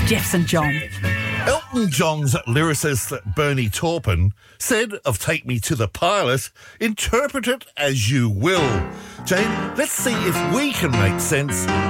Jeff St John. Elton John's lyricist Bernie Taupin said of Take Me to the Pilot, interpret it as you will. Jane, let's see if we can make sense